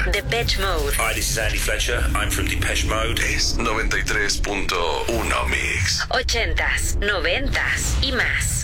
Depeche Mode. Hi, this is Andy Fletcher. I'm from Depeche Mode. Es 93.1 Mix. 80s, 90s y más.